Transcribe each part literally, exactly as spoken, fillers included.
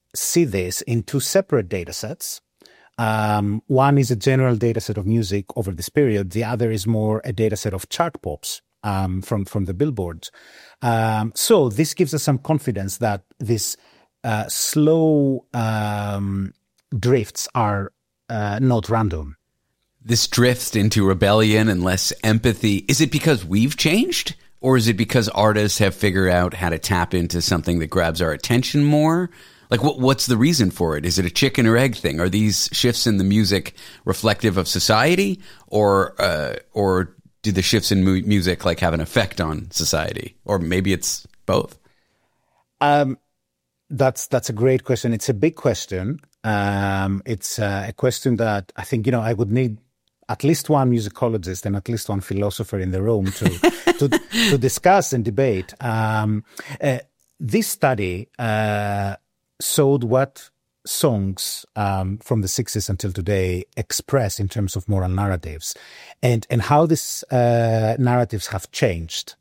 see this in two separate data sets. Um, one is a general data set of music over this period. The other is more a data set of chart pops um, from, from the billboards. Um, so this gives us some confidence that these uh, slow um, drifts are uh, not random. This drift into rebellion and less empathy, is it because we've changed? Or is it because artists have figured out how to tap into something that grabs our attention more? Like, what, what's the reason for it? Is it a chicken or egg thing? Are these shifts in the music reflective of society? Or uh, or do the shifts in mu- music, like, have an effect on society? Or maybe it's both? Um, that's that's a great question. It's a big question. Um, it's uh, a question that I think, you know, I would need at least one musicologist and at least one philosopher in the room to to, to discuss and debate. Um, uh, this study uh, showed what songs um, from the sixties until today express in terms of moral narratives, and and how these uh, narratives have changed.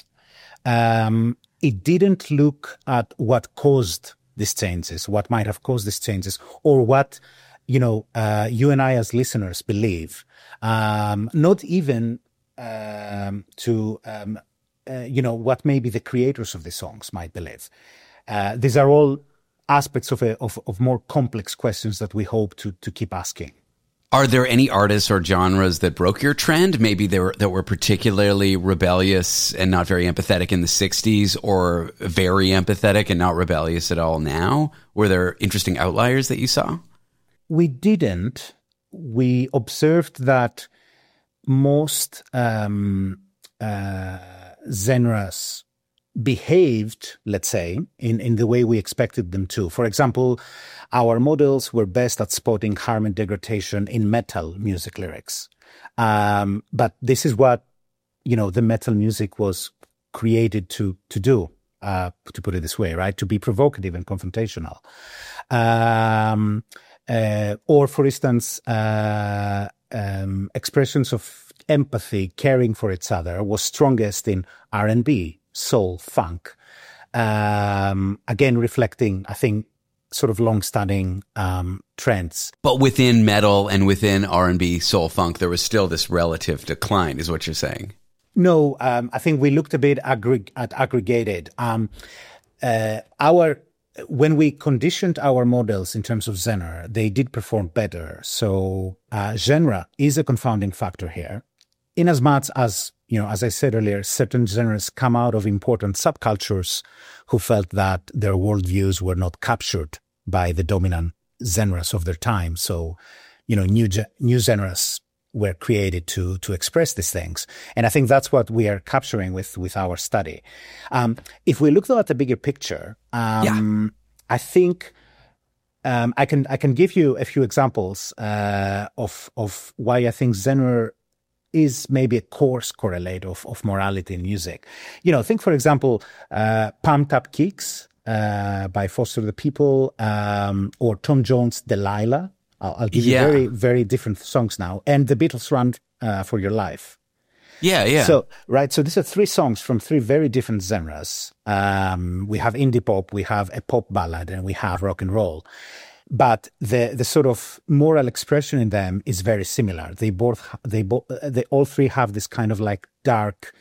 Um, it didn't look at what caused these changes, what might have caused these changes, or what, you know, uh, you and I as listeners believe. Um, not even um, to, um, uh, you know, what maybe the creators of the songs might believe. Uh, these are all aspects of, a, of of more complex questions that we hope to to keep asking. Are there any artists or genres that broke your trend? Maybe they were that were particularly rebellious and not very empathetic in the sixties, or very empathetic and not rebellious at all now? Were there interesting outliers that you saw? We didn't. We observed that most um, uh, genres behaved, let's say, in, in the way we expected them to. For example, our models were best at spotting harm and degradation in metal music lyrics. Um, but this is what, you know, the metal music was created to to do, uh, to put it this way, right? To be provocative and confrontational. Um, uh, or, for instance, uh, um, expressions of empathy, caring for each other was strongest in R and B, soul, funk. Um, again, reflecting, I think, sort of long-standing um, trends. But within metal and within R and B, soul, funk, there was still this relative decline, is what you're saying? No, um, I think we looked a bit aggr- at aggregated. Um, uh, our when we conditioned our models in terms of genre, they did perform better. So uh, genre is a confounding factor here, in as much as, you know, as I said earlier, certain genres come out of important subcultures who felt that their worldviews were not captured by the dominant genres of their time. So, you know, new new genres were created to to express these things. And I think that's what we are capturing with, with our study. Um, if we look, though, at the bigger picture, um, yeah. I think um, I can I can give you a few examples uh, of of why I think genre is maybe a coarse correlate of, of morality in music. You know, think, for example, uh, Pumped Up Kicks uh, by Foster the People, um, or Tom Jones' Delilah. I'll, I'll give yeah. you very, very different songs now. And the Beatles' Run uh, for Your Life. Yeah, yeah. So, right, so these are three songs from three very different genres. Um, we have indie pop, we have a pop ballad, and we have rock and roll. But the the sort of moral expression in them is very similar. They both they both they all three have this kind of like dark,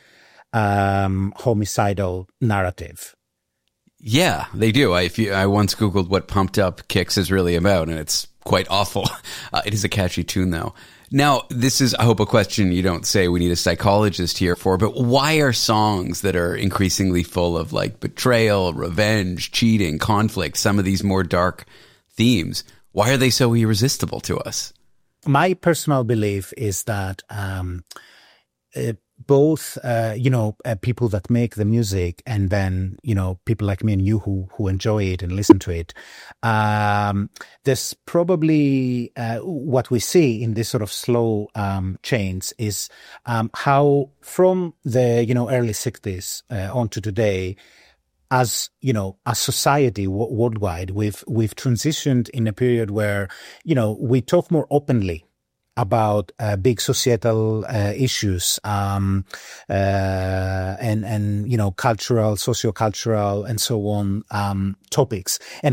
um, homicidal narrative. Yeah, they do. I if you, I once Googled what Pumped Up Kicks is really about, and it's quite awful. Uh, it is a catchy tune, though. Now, this is, I hope, a question you don't say we need a psychologist here for, but why are songs that are increasingly full of like betrayal, revenge, cheating, conflict, some of these more dark themes, why are they so irresistible to us? My personal belief is that um, uh, both, uh, you know, uh, people that make the music and then, you know, people like me and you who who enjoy it and listen to it, um, there's probably uh, what we see in this sort of slow um, change is um, how from the, you know, early sixties uh, on to today, as, you know, as society w- worldwide, we've we've transitioned in a period where, you know, we talk more openly about uh, big societal uh, issues um, uh, and and you know cultural, socio-cultural, and so on um, topics. And